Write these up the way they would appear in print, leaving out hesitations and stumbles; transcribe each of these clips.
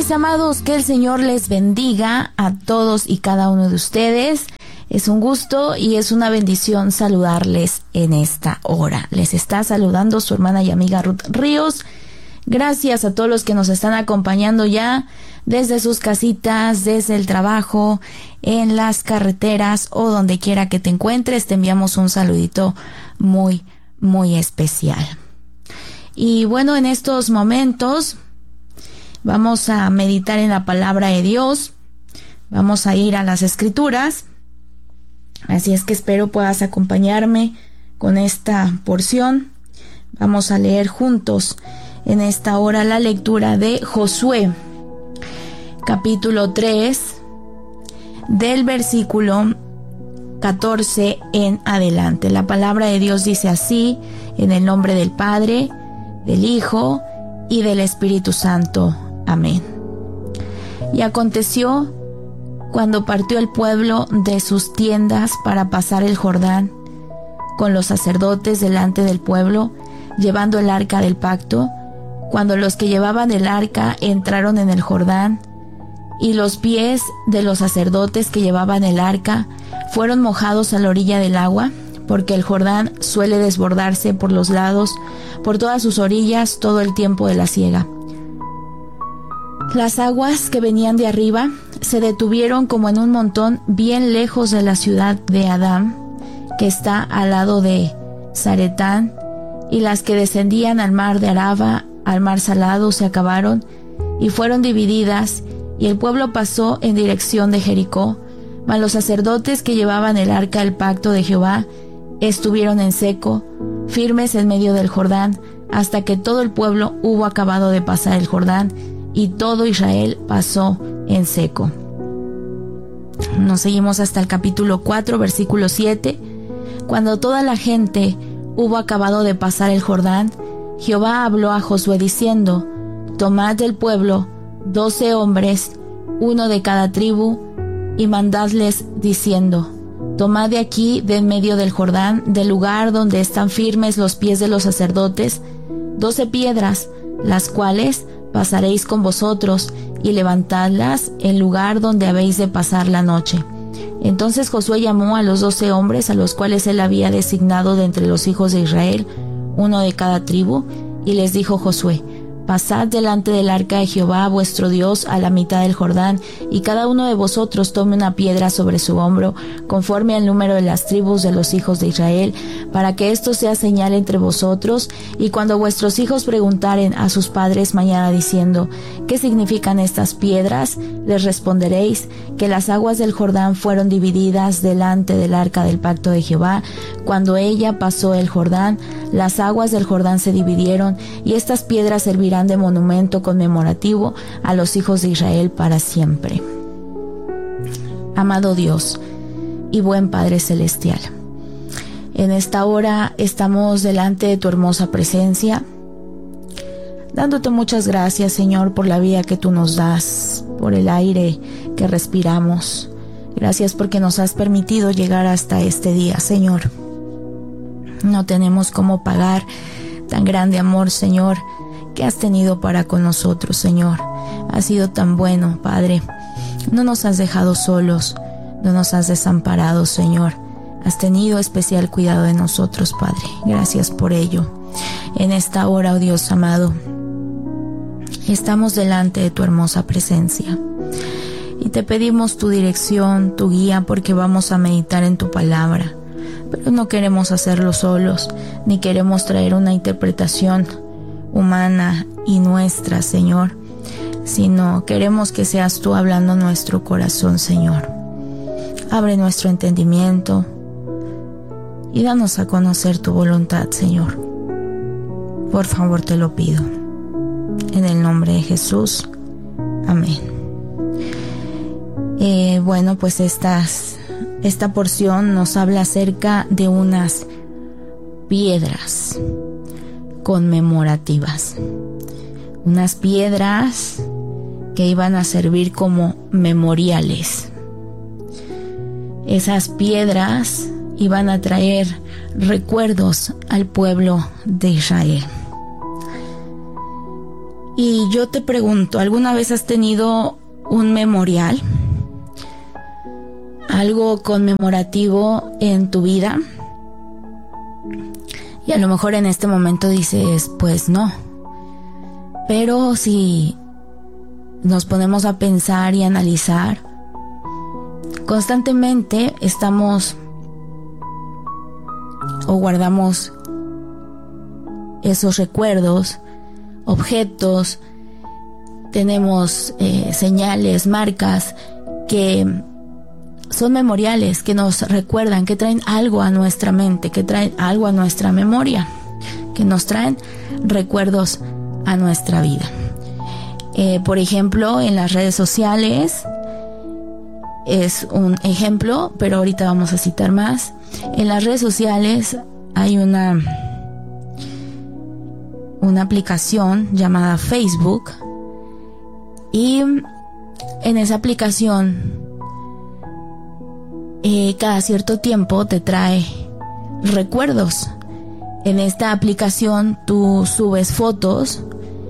mis amados, que el Señor les bendiga a todos y cada uno de ustedes. Es un gusto y es una bendición saludarles en esta hora. Les está saludando su hermana y amiga Ruth Ríos. Gracias a todos los que nos están acompañando ya desde sus casitas, desde el trabajo, en las carreteras o donde quiera que te encuentres. Te enviamos un saludito muy, muy especial. Y bueno, en estos momentos vamos a meditar en la palabra de Dios. Vamos a ir a las Escrituras. Así es que espero puedas acompañarme con esta porción. Vamos a leer juntos en esta hora la lectura de Josué, capítulo 3, del versículo 14 en adelante. La palabra de Dios dice así: en el nombre del Padre, del Hijo y del Espíritu Santo. Amén. Y aconteció, cuando partió el pueblo de sus tiendas para pasar el Jordán, con los sacerdotes delante del pueblo, llevando el arca del pacto, cuando los que llevaban el arca entraron en el Jordán, y los pies de los sacerdotes que llevaban el arca fueron mojados a la orilla del agua, porque el Jordán suele desbordarse por los lados, por todas sus orillas, todo el tiempo de la siega. Las aguas que venían de arriba se detuvieron como en un montón bien lejos de la ciudad de Adán, que está al lado de Zaretán, y las que descendían al mar de Araba, al mar salado, se acabaron y fueron divididas, y el pueblo pasó en dirección de Jericó. Mas los sacerdotes que llevaban el arca del pacto de Jehová estuvieron en seco, firmes en medio del Jordán, hasta que todo el pueblo hubo acabado de pasar el Jordán, y todo Israel pasó en seco. Nos seguimos hasta el capítulo 4, versículo 7. Cuando toda la gente hubo acabado de pasar el Jordán, Jehová habló a Josué diciendo: tomad del pueblo 12 hombres, uno de cada tribu, y mandadles diciendo: tomad de aquí, de en medio del Jordán, del lugar donde están firmes los pies de los sacerdotes, 12 piedras, las cuales pasaréis con vosotros, y levantadlas en lugar donde habéis de pasar la noche. Entonces Josué llamó a los 12 hombres, a los cuales él había designado de entre los hijos de Israel, uno de cada tribu, y les dijo Josué: pasad delante del arca de Jehová vuestro Dios a la mitad del Jordán, y cada uno de vosotros tome una piedra sobre su hombro, conforme al número de las tribus de los hijos de Israel, para que esto sea señal entre vosotros, y cuando vuestros hijos preguntaren a sus padres mañana diciendo: ¿qué significan estas piedras?, les responderéis que las aguas del Jordán fueron divididas delante del arca del pacto de Jehová. Cuando ella pasó el Jordán, las aguas del Jordán se dividieron, y estas piedras servirán de monumento conmemorativo a los hijos de Israel para siempre. Amado Dios y buen Padre Celestial, en esta hora estamos delante de tu hermosa presencia, dándote muchas gracias, Señor, por la vida que tú nos das, por el aire que respiramos. Gracias porque nos has permitido llegar hasta este día, Señor. No tenemos cómo pagar tan grande amor, Señor, que has tenido para con nosotros, Señor. Has sido tan bueno, Padre. No nos has dejado solos, no nos has desamparado, Señor. Has tenido especial cuidado de nosotros, Padre. Gracias por ello. En esta hora, oh Dios amado, estamos delante de tu hermosa presencia y te pedimos tu dirección, tu guía, porque vamos a meditar en tu palabra. Pero no queremos hacerlo solos, ni queremos traer una interpretación humana y nuestra, Señor, sino queremos que seas tú hablando nuestro corazón, Señor. Abre nuestro entendimiento y danos a conocer tu voluntad, Señor. Por favor, te lo pido. En el nombre de Jesús. Amén. Bueno, pues esta porción nos habla acerca de unas piedras conmemorativas. Unas piedras que iban a servir como memoriales. Esas piedras iban a traer recuerdos al pueblo de Israel. Y yo te pregunto, ¿alguna vez has tenido un memorial? ¿Algo conmemorativo en tu vida? Y a lo mejor en este momento dices, pues no. Pero si nos ponemos a pensar y analizar, constantemente estamos o guardamos esos recuerdos, objetos, tenemos señales, marcas que son memoriales, que nos recuerdan, que traen algo a nuestra mente, que traen algo a nuestra memoria, que nos traen recuerdos a nuestra vida. Por ejemplo, en las redes sociales es un ejemplo, pero ahorita vamos a citar más. En las redes sociales hay una aplicación llamada Facebook, y en esa aplicación cada cierto tiempo te trae recuerdos. En esta aplicación tú subes fotos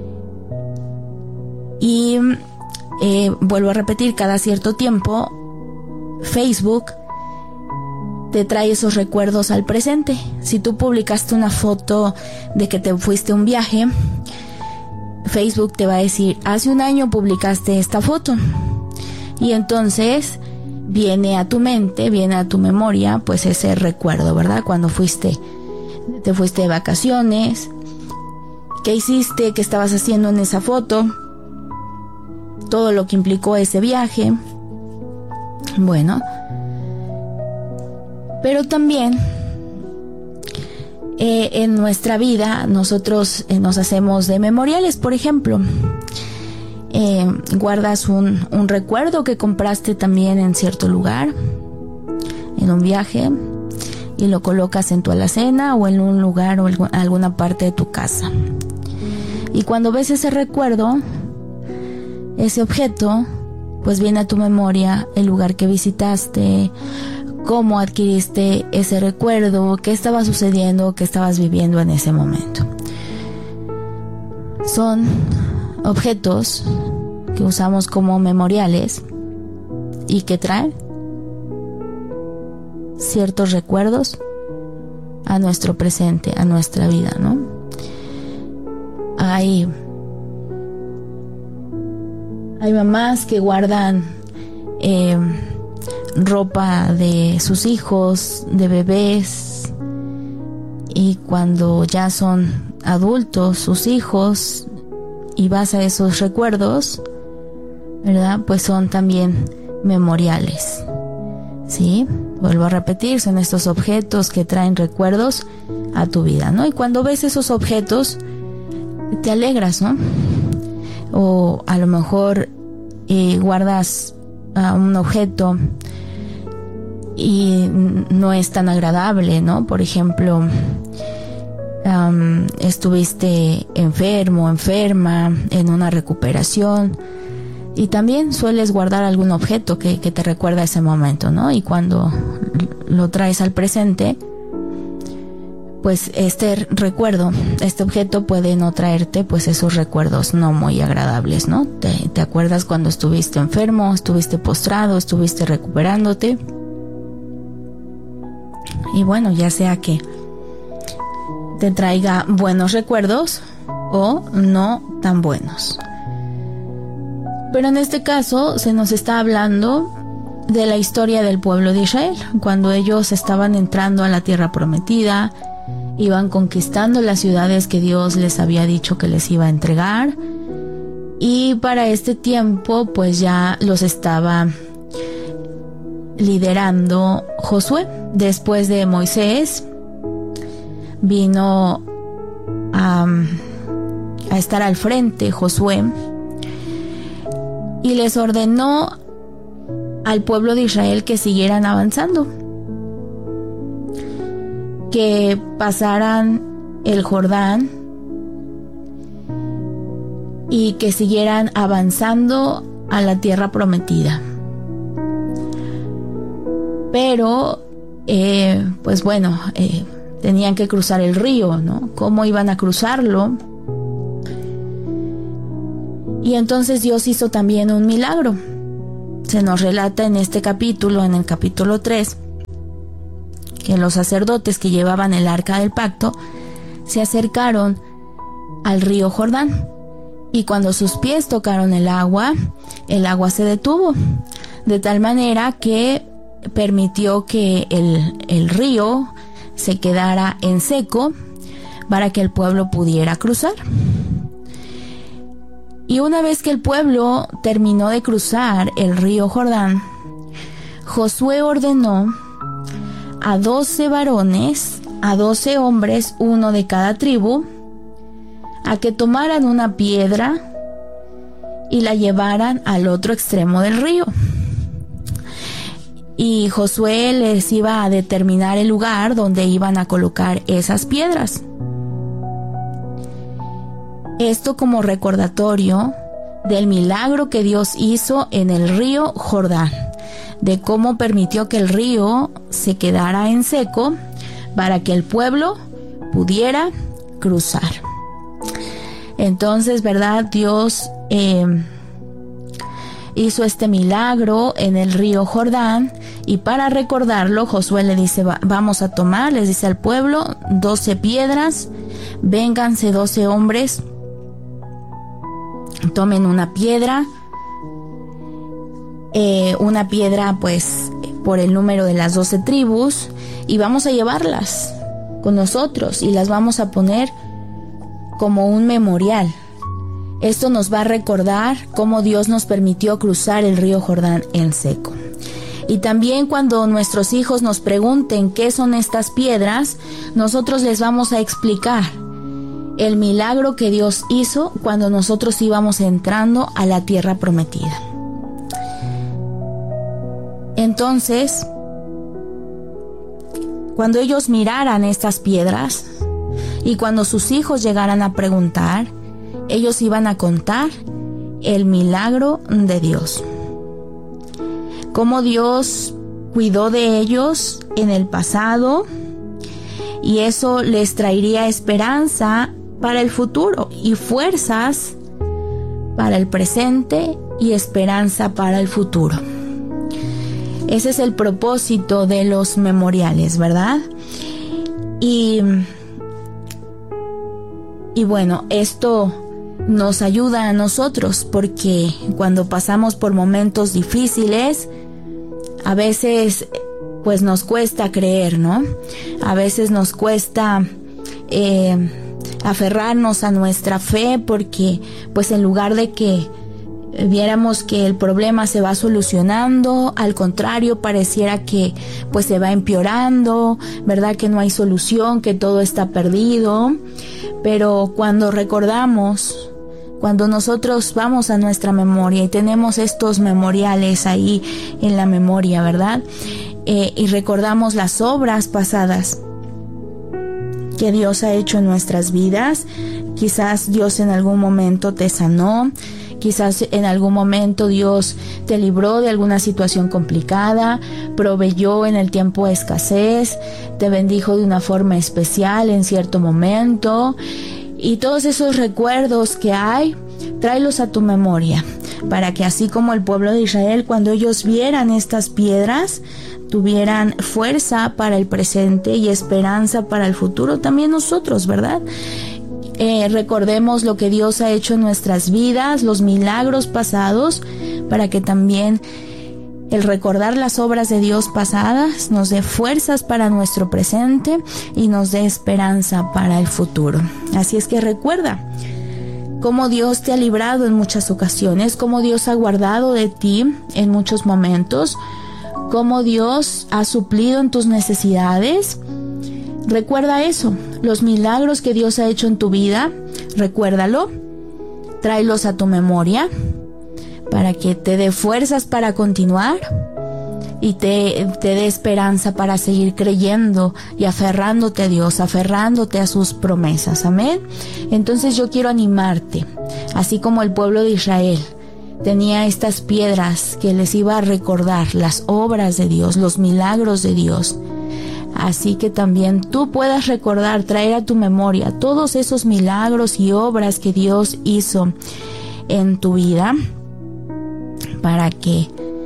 y vuelvo a repetir, cada cierto tiempo Facebook te trae esos recuerdos al presente. Si tú publicaste una foto de que te fuiste a un viaje, Facebook te va a decir, hace un año publicaste esta foto. Y entonces viene a tu mente, viene a tu memoria, pues ese recuerdo, ¿verdad? Cuando te fuiste de vacaciones, ¿qué hiciste? ¿Qué estabas haciendo en esa foto? Todo lo que implicó ese viaje. Bueno, pero también en nuestra vida nosotros nos hacemos de memoriales. Por ejemplo, guardas un recuerdo que compraste también en cierto lugar, en un viaje, y lo colocas en tu alacena o en un lugar o alguna parte de tu casa. Y cuando ves ese recuerdo, ese objeto, pues viene a tu memoria el lugar que visitaste, cómo adquiriste ese recuerdo, qué estaba sucediendo, qué estabas viviendo en ese momento. Son objetos que usamos como memoriales y que traen ciertos recuerdos a nuestro presente, a nuestra vida, ¿no? Hay mamás que guardan ropa de sus hijos, de bebés, y cuando ya son adultos sus hijos y vas a esos recuerdos, ¿verdad? Pues son también memoriales, ¿sí? Vuelvo a repetir, son estos objetos que traen recuerdos a tu vida, ¿no? Y cuando ves esos objetos te alegras, ¿no? O a lo mejor guardas un objeto y no es tan agradable, ¿no? Por ejemplo, estuviste enfermo, enferma, en una recuperación, y también sueles guardar algún objeto que te recuerda ese momento, ¿no? Y cuando lo traes al presente, pues este recuerdo, este objeto puede no traerte pues esos recuerdos no muy agradables, ¿no? Te acuerdas cuando estuviste enfermo, estuviste postrado, estuviste recuperándote. Y bueno, ya sea que te traiga buenos recuerdos o no tan buenos. Pero en este caso se nos está hablando de la historia del pueblo de Israel, cuando ellos estaban entrando a la tierra prometida, iban conquistando las ciudades que Dios les había dicho que les iba a entregar, y para este tiempo pues ya los estaba liderando Josué. Después de Moisés vino a estar al frente Josué y les ordenó al pueblo de Israel que siguieran avanzando, que pasaran el Jordán y que siguieran avanzando a la tierra prometida. Pero pues bueno, tenían que cruzar el río, ¿no? ¿Cómo iban a cruzarlo? Y entonces Dios hizo también un milagro. Se nos relata en este capítulo, en el capítulo 3, que los sacerdotes que llevaban el arca del pacto se acercaron al río Jordán, y cuando sus pies tocaron el agua se detuvo, de tal manera que permitió que el río se quedara en seco para que el pueblo pudiera cruzar. Y una vez que el pueblo terminó de cruzar el río Jordán, Josué ordenó a 12 varones, a 12 hombres, uno de cada tribu, a que tomaran una piedra y la llevaran al otro extremo del río. Y Josué les iba a determinar el lugar donde iban a colocar esas piedras. Esto como recordatorio del milagro que Dios hizo en el río Jordán, de cómo permitió que el río se quedara en seco para que el pueblo pudiera cruzar. Entonces, ¿verdad? Dios hizo este milagro en el río Jordán, y para recordarlo Josué le dice, vamos a tomar, les dice al pueblo, 12 piedras, vénganse 12 hombres, tomen una piedra pues por el número de las 12 tribus, y vamos a llevarlas con nosotros y las vamos a poner como un memorial. Esto nos va a recordar cómo Dios nos permitió cruzar el río Jordán en seco. Y también cuando nuestros hijos nos pregunten qué son estas piedras, nosotros les vamos a explicar el milagro que Dios hizo cuando nosotros íbamos entrando a la tierra prometida. Entonces, cuando ellos miraran estas piedras y cuando sus hijos llegaran a preguntar, ellos iban a contar el milagro de Dios. Cómo Dios cuidó de ellos en el pasado, y eso les traería esperanza para el futuro y fuerzas para el presente y esperanza para el futuro. Ese es el propósito de los memoriales, ¿verdad? Y bueno, esto nos ayuda a nosotros porque cuando pasamos por momentos difíciles, a veces pues nos cuesta creer, ¿no? A veces nos cuesta aferrarnos a nuestra fe porque pues en lugar de que viéramos que el problema se va solucionando, al contrario, pareciera que pues se va empeorando, ¿verdad? Que no hay solución, que todo está perdido. Pero cuando recordamos, cuando nosotros vamos a nuestra memoria y tenemos estos memoriales ahí en la memoria, ¿verdad? Y recordamos las obras pasadas que Dios ha hecho en nuestras vidas. Quizás Dios en algún momento te sanó, quizás en algún momento Dios te libró de alguna situación complicada, proveyó en el tiempo de escasez, te bendijo de una forma especial en cierto momento. Y todos esos recuerdos que hay, tráelos a tu memoria, para que así como el pueblo de Israel, cuando ellos vieran estas piedras, tuvieran fuerza para el presente y esperanza para el futuro. También nosotros, ¿verdad? Recordemos lo que Dios ha hecho en nuestras vidas, los milagros pasados, para que también el recordar las obras de Dios pasadas nos dé fuerzas para nuestro presente y nos dé esperanza para el futuro. Así es que recuerda cómo Dios te ha librado en muchas ocasiones, cómo Dios ha guardado de ti en muchos momentos, cómo Dios ha suplido en tus necesidades. Recuerda eso, los milagros que Dios ha hecho en tu vida, recuérdalo, tráelos a tu memoria para que te dé fuerzas para continuar y te dé esperanza para seguir creyendo y aferrándote a Dios, aferrándote a sus promesas. Amén. Entonces yo quiero animarte, así como el pueblo de Israel tenía estas piedras que les iba a recordar las obras de Dios, los milagros de Dios. Así que también tú puedas recordar, traer a tu memoria todos esos milagros y obras que Dios hizo en tu vida para que,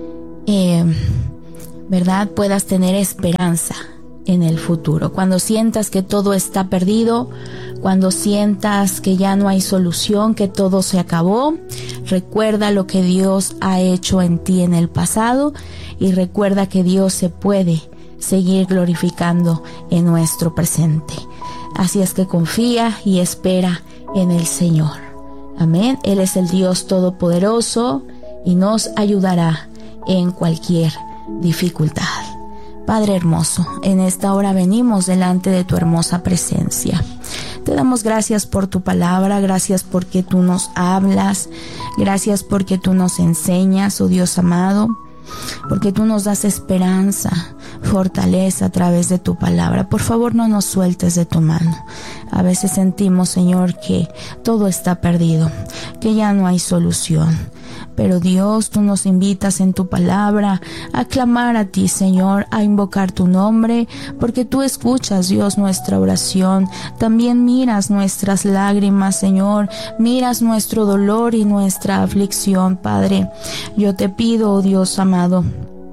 ¿verdad?, puedas tener esperanza en el futuro. Cuando sientas que todo está perdido, cuando sientas que ya no hay solución, que todo se acabó, recuerda lo que Dios ha hecho en ti en el pasado y recuerda que Dios se puede seguir glorificando en nuestro presente. Así es que confía y espera en el Señor. Amén. Él es el Dios todopoderoso y nos ayudará en cualquier dificultad. Padre hermoso, en esta hora venimos delante de tu hermosa presencia. Te damos gracias por tu palabra, gracias porque tú nos hablas, gracias porque tú nos enseñas, oh Dios amado, porque tú nos das esperanza, fortaleza a través de tu palabra. Por favor, no nos sueltes de tu mano. A veces sentimos, Señor, que todo está perdido, que ya no hay solución. Pero Dios, tú nos invitas en tu palabra a clamar a ti, Señor, a invocar tu nombre, porque tú escuchas, Dios, nuestra oración. También miras nuestras lágrimas, Señor, miras nuestro dolor y nuestra aflicción, Padre. Yo te pido, oh Dios amado,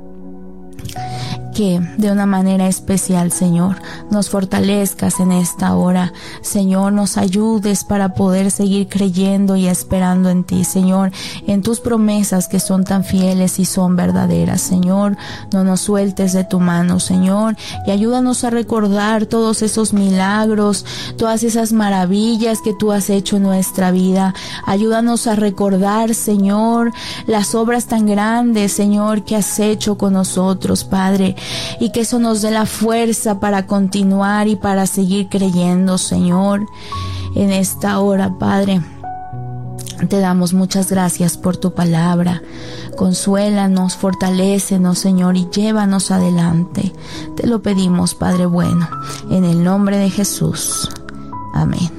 que de una manera especial, Señor, nos fortalezcas en esta hora. Señor, nos ayudes para poder seguir creyendo y esperando en ti, Señor, en tus promesas que son tan fieles y son verdaderas, Señor. No nos sueltes de tu mano, Señor, y ayúdanos a recordar todos esos milagros, todas esas maravillas que tú has hecho en nuestra vida. Ayúdanos a recordar, Señor, las obras tan grandes, Señor, que has hecho con nosotros, Padre, y que eso nos dé la fuerza para continuar y para seguir creyendo, Señor. En esta hora, Padre, te damos muchas gracias por tu palabra. Consuélanos, fortalécenos, Señor, y llévanos adelante. Te lo pedimos, Padre bueno, en el nombre de Jesús. Amén.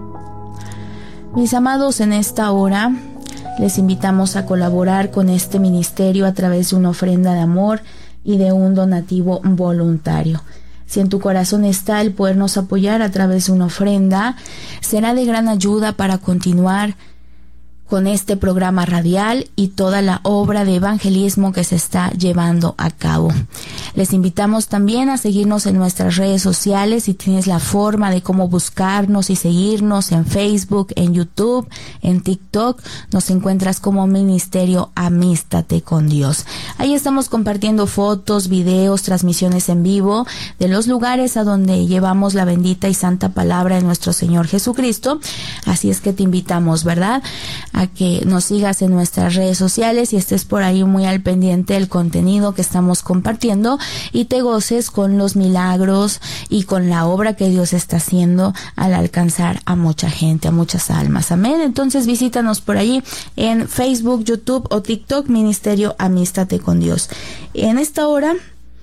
Mis amados, en esta hora les invitamos a colaborar con este ministerio a través de una ofrenda de amor y de un donativo voluntario. Si en tu corazón está el podernos apoyar a través de una ofrenda, será de gran ayuda para continuar con este programa radial y toda la obra de evangelismo que se está llevando a cabo. Les invitamos también a seguirnos en nuestras redes sociales. Si tienes la forma de cómo buscarnos y seguirnos en Facebook, en YouTube, en TikTok, nos encuentras como Ministerio Amístate con Dios. Ahí estamos compartiendo fotos, videos, transmisiones en vivo de los lugares a donde llevamos la bendita y santa palabra de nuestro Señor Jesucristo. Así es que te invitamos, ¿verdad?, a que nos sigas en nuestras redes sociales y estés por ahí muy al pendiente del contenido que estamos compartiendo y te goces con los milagros y con la obra que Dios está haciendo al alcanzar a mucha gente, a muchas almas. Amén. Entonces visítanos por allí en Facebook, YouTube o TikTok, Ministerio Amístate con Dios. En esta hora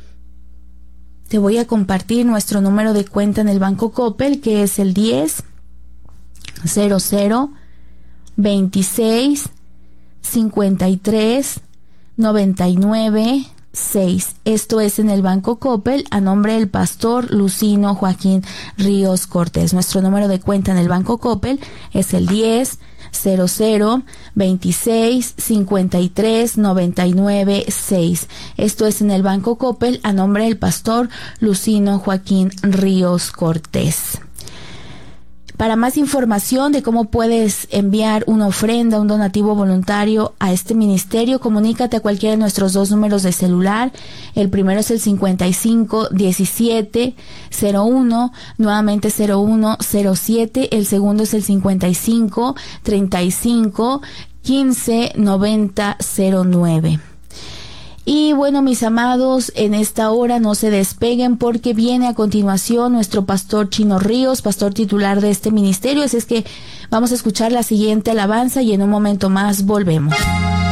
te voy a compartir nuestro número de cuenta en el Banco Coppel, que es el 10-00-26-53-99-6. Esto es en el Banco Coppel a nombre del pastor Lucino Joaquín Ríos Cortés. Nuestro número de cuenta en el Banco Coppel es el 10-00-26-53-99-6. Esto es en el Banco Coppel a nombre del pastor Lucino Joaquín Ríos Cortés. Para más información de cómo puedes enviar una ofrenda, un donativo voluntario a este ministerio, comunícate a cualquiera de nuestros dos números de celular. El primero es el 55-17-01, nuevamente 0107. El segundo es el 55-35-15-90-09. Y bueno, mis amados, en esta hora no se despeguen porque viene a continuación nuestro pastor Chino Ríos, pastor titular de este ministerio. Así es que vamos a escuchar la siguiente alabanza y en un momento más volvemos.